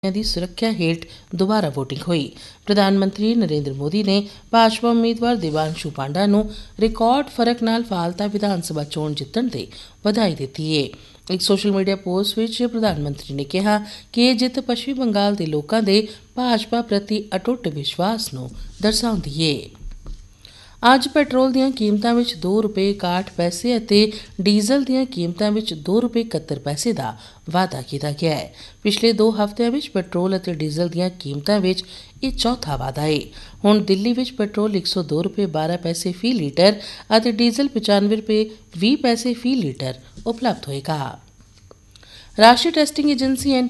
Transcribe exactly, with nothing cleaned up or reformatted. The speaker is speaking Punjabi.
ਦੀ ਸੁਰੱਖਿਆ ਹੇਠ ਦੁਬਾਰਾ ਵੋਟਿੰਗ ਹੋਈ। ਪ੍ਰਧਾਨ ਮੰਤਰੀ ਨਰਿੰਦਰ ਮੋਦੀ ਨੇ ਭਾਜਪਾ ਉਮੀਦਵਾਰ ਦੇਵਾਂਸ਼ੂ ਪਾਂਡਾ ਨੂੰ ਰਿਕਾਰਡ ਫਰਕ ਨਾਲ ਫਾਲਤਾ ਵਿਧਾਨ ਸਭਾ ਚੋਣ ਜਿੱਤਣ ਤੇ ਵਧਾਈ ਦਿੱਤੀ ਹੈ। ਇੱਕ ਸੋਸ਼ਲ ਮੀਡੀਆ ਪੋਸਟ ਵਿੱਚ ਪ੍ਰਧਾਨ ਮੰਤਰੀ ਨੇ ਕਿਹਾ ਕਿ ਇਹ ਜਿੱਤ ਪੱਛਮੀ ਬੰਗਾਲ ਦੇ ਲੋਕਾਂ ਦੇ ਭਾਜਪਾ ਪ੍ਰਤੀ ਅਟੁੱਟ ਵਿਸ਼ਵਾਸ ਨੂੰ ਦਰਸਾਉਂਦੀ ਹੈ। ਅੱਜ ਪੈਟਰੋਲ ਦੀਆਂ ਕੀਮਤਾਂ ਵਿੱਚ ਦੋ ਰੁਪਏ ਇਕਾਹਠ ਪੈਸੇ ਅਤੇ ਡੀਜ਼ਲ ਦੀਆਂ ਕੀਮਤਾਂ ਵਿੱਚ ਦੋ ਰੁਪਏ ਇਕਹੱਤਰ ਪੈਸੇ ਦਾ ਵਾਧਾ ਕੀਤਾ ਗਿਆ ਹੈ। ਪਿਛਲੇ ਦੋ ਹਫ਼ਤਿਆਂ ਵਿੱਚ ਪੈਟਰੋਲ ਅਤੇ ਡੀਜ਼ਲ ਦੀਆਂ ਕੀਮਤਾਂ ਵਿੱਚ ਇਹ ਚੌਥਾ ਵਾਧਾ ਹੈ। ਹੁਣ ਦਿੱਲੀ ਵਿੱਚ ਪੈਟਰੋਲ ਇੱਕ ਸੌ ਦੋ ਰੁਪਏ ਬਾਰਾਂ ਪੈਸੇ ਫੀ ਲੀਟਰ ਅਤੇ ਡੀਜ਼ਲ ਪਚਾਨਵੇਂ ਰੁਪਏ ਵੀਹ ਪੈਸੇ ਫੀ ਲੀਟਰ ਉਪਲਬਧ ਹੋਏਗਾ। ਰਾਸ਼ਟਰੀ ਟੈਸਟਿੰਗ ਏਜੰਸੀ